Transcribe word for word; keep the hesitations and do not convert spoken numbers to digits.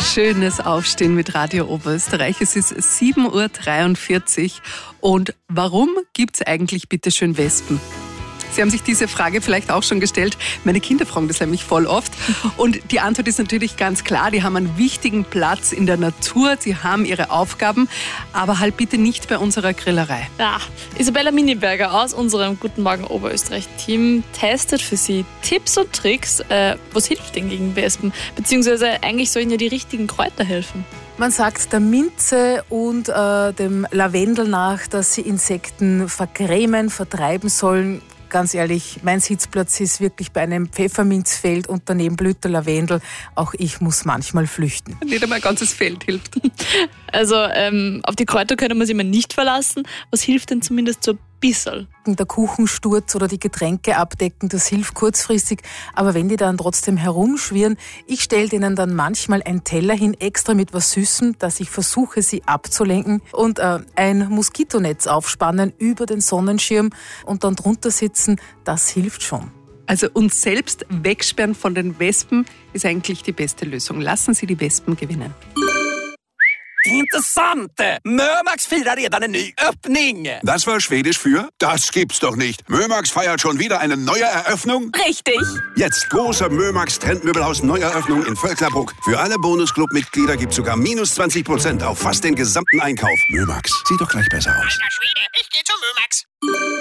Schönes Aufstehen mit Radio Oberösterreich. Es ist sieben Uhr dreiundvierzig. Und warum gibt es eigentlich bitteschön Wespen? Sie haben sich diese Frage vielleicht auch schon gestellt. Meine Kinder fragen das nämlich voll oft. Und die Antwort ist natürlich ganz klar. Die haben einen wichtigen Platz in der Natur. Sie haben ihre Aufgaben, aber halt bitte nicht bei unserer Grillerei. Ja, Isabella Miniberger aus unserem Guten Morgen Oberösterreich-Team testet für Sie Tipps und Tricks. Äh, was hilft denn gegen Wespen? Beziehungsweise eigentlich sollen ja die richtigen Kräuter helfen. Man sagt der Minze und äh, dem Lavendel nach, dass sie Insekten vergrämen, vertreiben sollen. Ganz ehrlich, mein Sitzplatz ist wirklich bei einem Pfefferminzfeld und daneben blüht der Lavendel. Auch ich muss manchmal flüchten. Nicht einmal ein ganzes Feld hilft. Also ähm, auf die Kräuter können wir sich immer nicht verlassen. Was hilft denn zumindest so ein bisschen? Der Kuchensturz oder die Getränke abdecken, das hilft kurzfristig. Aber wenn die dann trotzdem herumschwirren, ich stelle denen dann manchmal einen Teller hin, extra mit was Süßem, dass ich versuche, sie abzulenken. Und äh, ein Moskitonetz aufspannen über den Sonnenschirm und dann drunter sitzen, das hilft schon. Also uns selbst wegsperren von den Wespen ist eigentlich die beste Lösung. Lassen Sie die Wespen gewinnen. Intressant! Mörmax firar redan en ny öppning! Das war Schwedisch für Das gibt's doch nicht. Mörmax feiert schon wieder eine neue Eröffnung? Richtig! Jetzt große Mörmax Trendmöbelhaus Neueröffnung in Völklabruck. Für alle Bonusclub-Mitglieder gibt's sogar minus zwanzig Prozent auf fast den gesamten Einkauf. Mörmax, sieht doch gleich besser aus. Alter Schwede, ich geh zum Mörmax.